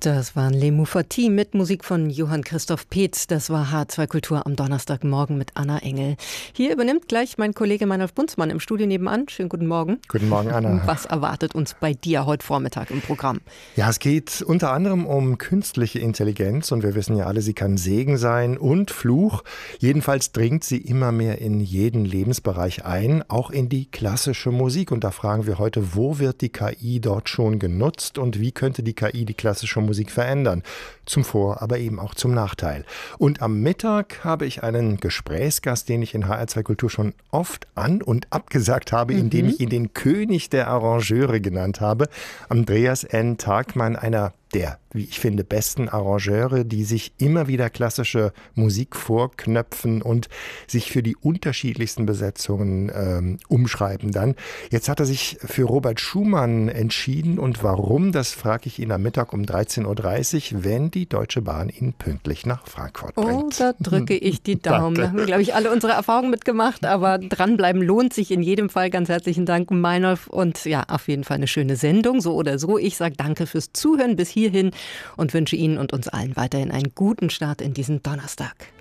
Das waren Les Moufartis mit Musik von Johann Christoph Peetz. Das war H2 Kultur am Donnerstagmorgen mit Anna Engel. Hier übernimmt gleich mein Kollege Meinolf Bunzmann im Studio nebenan. Schönen guten Morgen. Guten Morgen, Anna. Was erwartet uns bei dir heute Vormittag im Programm? Ja, es geht unter anderem um künstliche Intelligenz und wir wissen ja alle, sie kann Segen sein und Fluch. Jedenfalls dringt sie immer mehr in jeden Lebensbereich ein, auch in die klassische Musik. Und da fragen wir heute, wo wird die KI dort schon genutzt und wie könnte die KI die klassische Musik verändern. Zum Vor-, aber eben auch zum Nachteil. Und am Mittag habe ich einen Gesprächsgast, den ich in HR2 Kultur schon oft an- und abgesagt habe, indem ich ihn den König der Arrangeure genannt habe. Andreas N. Tagmann, einer der, wie ich finde, besten Arrangeure, die sich immer wieder klassische Musik vorknöpfen und sich für die unterschiedlichsten Besetzungen umschreiben dann. Jetzt hat er sich für Robert Schumann entschieden und warum, das frage ich ihn am Mittag um 13.30 Uhr, wenn die Deutsche Bahn ihn pünktlich nach Frankfurt bringt. Oh, da drücke ich die Daumen. Da haben wir, glaube ich, alle unsere Erfahrungen mitgemacht, aber dranbleiben lohnt sich in jedem Fall. Ganz herzlichen Dank, Meinolf, und ja, auf jeden Fall eine schöne Sendung, so oder so. Ich sage danke fürs Zuhören bis hierhin und wünsche Ihnen und uns allen weiterhin einen guten Start in diesen Donnerstag.